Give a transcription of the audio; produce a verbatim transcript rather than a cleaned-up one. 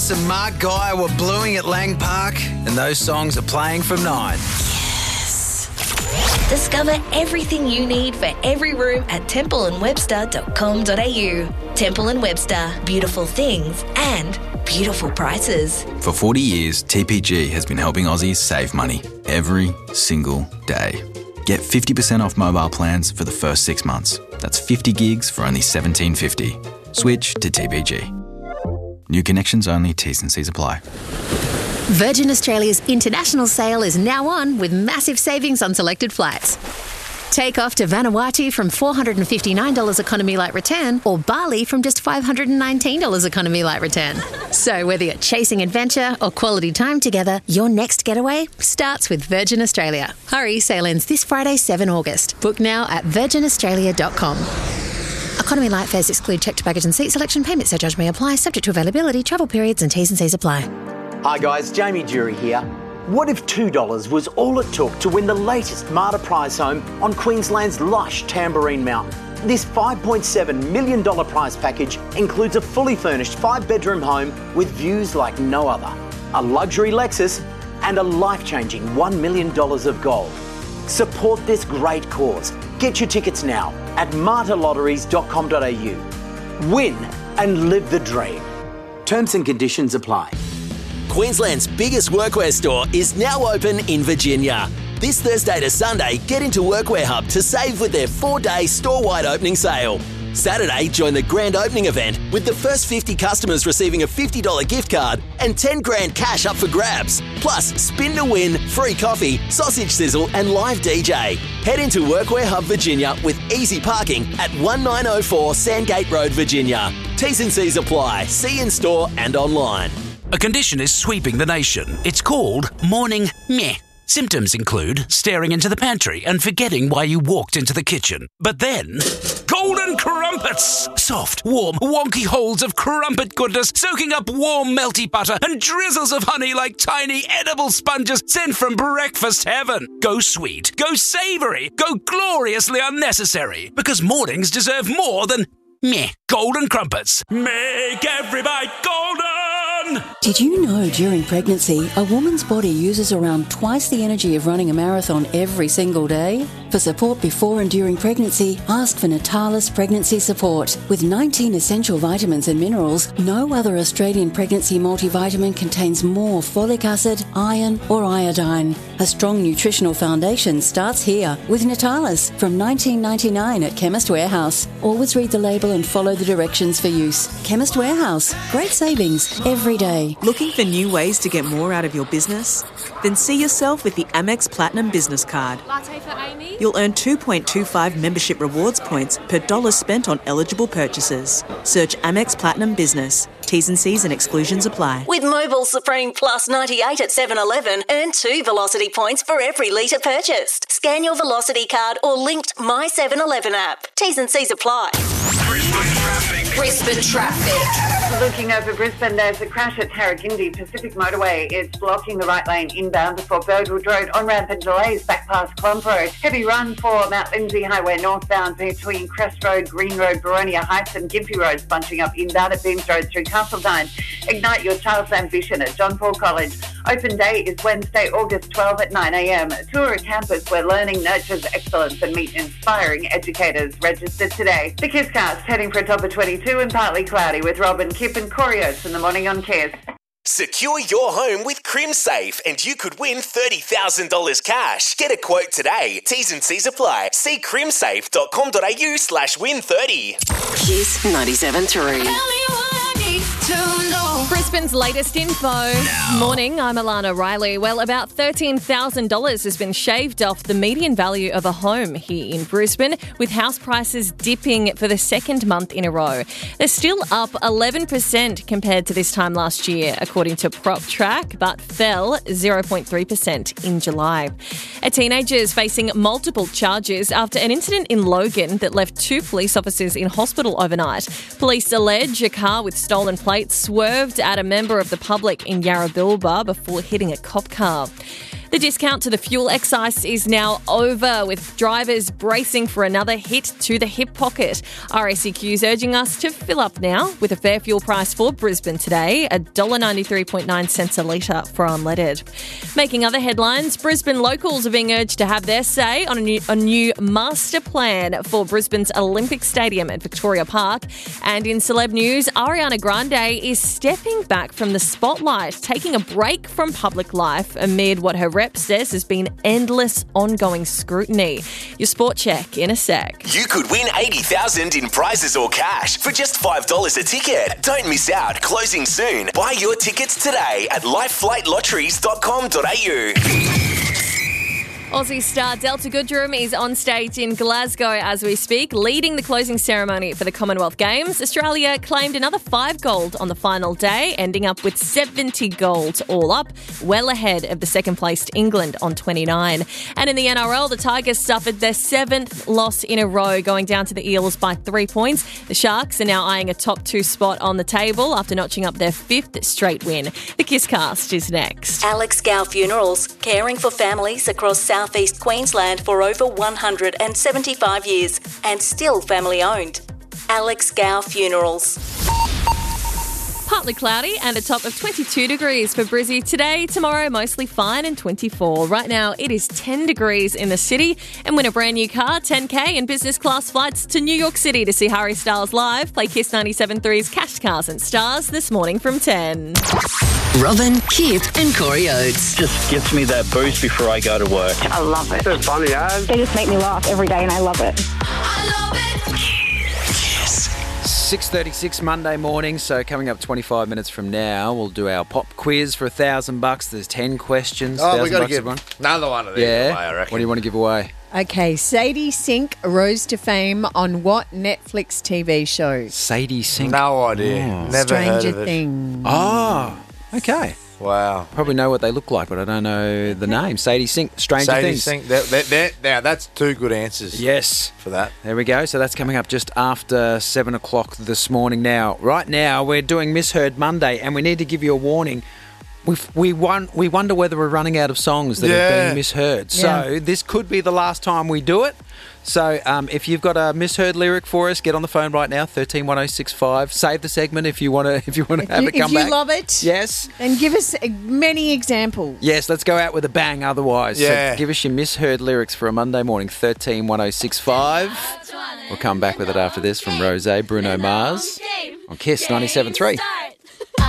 Thomas and Mark Guy were bluing at Lang Park, and those songs are playing from nine. Discover everything you need for every room at temple and webster dot com dot a u. Temple and Webster, beautiful things and beautiful prices. For forty years, T P G has been helping Aussies save money every single day. Get fifty percent off mobile plans for the first six months. That's fifty gigs for only seventeen fifty. Switch to T P G. New connections only, T's and C's apply. Virgin Australia's international sale is now on with massive savings on selected flights. Take off to Vanuatu from four hundred fifty-nine dollars economy light return or Bali from just five hundred nineteen dollars economy light return. So whether you're chasing adventure or quality time together, your next getaway starts with Virgin Australia. Hurry, sale ends this Friday, seventh of August. Book now at virgin australia dot com. Economy light fares exclude checked baggage and seat selection. Payment surcharge may apply, subject to availability, travel periods and T's and C's apply. Hi guys, Jamie Jury here. What if two dollars was all it took to win the latest Marta prize home on Queensland's lush Tamborine Mountain? This five point seven million dollars prize package includes a fully furnished five-bedroom home with views like no other, a luxury Lexus and a life-changing one million dollars of gold. Support this great cause. Get your tickets now at marta lotteries dot com dot a u. Win and live the dream. Terms and conditions apply. Queensland's biggest workwear store is now open in Virginia. This Thursday to Sunday, get into Workwear Hub to save with their four-day store-wide opening sale. Saturday, join the grand opening event with the first fifty customers receiving a fifty dollars gift card and ten grand cash up for grabs. Plus, spin to win, free coffee, sausage sizzle and live D J. Head into Workwear Hub Virginia with easy parking at nineteen oh four Sandgate Road, Virginia. T's and C's apply. See in store and online. A condition is sweeping the nation. It's called morning meh. Symptoms include staring into the pantry and forgetting why you walked into the kitchen. But then, golden crumpets! Soft, warm, wonky holes of crumpet goodness soaking up warm, melty butter and drizzles of honey like tiny edible sponges sent from breakfast heaven. Go sweet, go savoury, go gloriously unnecessary. Because mornings deserve more than meh. Golden crumpets. Make every bite golden! Did you know during pregnancy, a woman's body uses around twice the energy of running a marathon every single day? For support before and during pregnancy, ask for Natalis Pregnancy Support. With nineteen essential vitamins and minerals, no other Australian pregnancy multivitamin contains more folic acid, iron or iodine. A strong nutritional foundation starts here with Natalis from nineteen ninety-nine at Chemist Warehouse. Always read the label and follow the directions for use. Chemist Warehouse. Great savings every day. Looking for new ways to get more out of your business? Then see yourself with the Amex Platinum Business Card. Latte for Amy? You'll earn two point two five membership rewards points per dollar spent on eligible purchases. Search Amex Platinum Business. T's and C's and exclusions apply. With Mobil Supreme Plus ninety-eight at seven eleven, earn two Velocity points for every litre purchased. Scan your Velocity card or linked My seven eleven app. T's and C's apply. Brisbane traffic. Looking over Brisbane, there's a crash at Tarragindi Pacific Motorway. It's blocking the right lane inbound before Birdwood Road. On-ramp and delays back past Clomp Road. Heavy run for Mount Lindsay Highway northbound between Crest Road, Green Road, Boronia Heights and Gympie Roads, bunching up inbound at Beams Road through Castledine. Ignite your child's ambition at John Paul College. Open day is Wednesday, August twelfth at nine a m. Tour a campus where learning nurtures excellence and meet inspiring educators. Register today. The Kisscast heading for a top of twenty-two and partly cloudy with Robin, Kip and Corey Oates in the morning on Kiss. Secure your home with CrimSafe and you could win thirty thousand dollars cash. Get a quote today. T's and C's apply. See crimsafe dot com dot a u slash win thirty. Kiss ninety-seven point three. Brisbane's latest info. No. Morning, I'm Alana Riley. Well, about thirteen thousand dollars has been shaved off the median value of a home here in Brisbane, with house prices dipping for the second month in a row. They're still up eleven percent compared to this time last year, according to PropTrack, but fell zero point three percent in July. A teenager is facing multiple charges after an incident in Logan that left two police officers in hospital overnight. Police allege a car with stolen plates swerved at a member of the public in Yarrabilba before hitting a cop car. The discount to the fuel excise is now over, with drivers bracing for another hit to the hip pocket. R A C Q is urging us to fill up now with a fair fuel price for Brisbane today, one dollar ninety-three point nine cents a litre for unleaded. Making other headlines, Brisbane locals are being urged to have their say on a new, a new master plan for Brisbane's Olympic Stadium at Victoria Park. And in celeb news, Ariana Grande is stepping back from the spotlight, taking a break from public life amid what her rep says has been endless ongoing scrutiny. Your sport check in a sec. You could win eighty thousand dollars in prizes or cash for just five dollars a ticket. Don't miss out. Closing soon. Buy your tickets today at lifeflight lotteries dot com dot a u. Aussie star Delta Goodrem is on stage in Glasgow as we speak, leading the closing ceremony for the Commonwealth Games. Australia claimed another five gold on the final day, ending up with seventy gold all up, well ahead of the second-placed England on twenty-nine. And in the N R L, the Tigers suffered their seventh loss in a row, going down to the Eels by three points. The Sharks are now eyeing a top two spot on the table after notching up their fifth straight win. The Kisscast is next. Alex Gow Funerals, caring for families across South East Queensland for over one hundred seventy-five years and still family owned. Alex Gow Funerals. Partly cloudy and a top of twenty-two degrees for Brizzy today. Tomorrow, mostly fine and twenty-four. Right now, it is ten degrees in the city. And win a brand new car, ten K and business class flights to New York City to see Harry Styles live. Play Kiss ninety-seven point three's Cash Cars and Stars this morning from ten. Robin, Kip and Corey Oates. Just gives me that boost before I go to work. I love it. It's funny, eh? They just make me laugh every day and I love it. six thirty-six Monday morning, so coming up twenty-five minutes from now, we'll do our pop quiz for a thousand bucks. There's ten questions. Oh, we got to give everyone. another one of these yeah. away, I reckon. What do you want to give away? Okay, Sadie Sink rose to fame on what Netflix T V show? Sadie Sink. No idea. Oh. Never Stranger heard of it. Things. Oh, okay. Wow. Probably know what they look like, but I don't know the name. Sadie Sink, Stranger Sadie Things. Sink. They're, they're, they're, now, that's two good answers. Yes. For that. There we go. So that's coming up just after seven o'clock this morning now. Right now, we're doing Misheard Monday, and we need to give you a warning. We've, we won, we wonder whether we're running out of songs that yeah. have been misheard. Yeah. So this could be the last time we do it. So um, if you've got a misheard lyric for us, get on the phone right now, thirteen one oh six five. Save the segment if you want to if you want to have you, it come if you back. love it, yes. then give us uh, many examples. Yes, let's go out with a bang otherwise. Yeah. So give us your misheard lyrics for a Monday morning, thirteen one oh six five. We'll come back with it after this from Rosé, Bruno Mars on Kiss ninety-seven point three.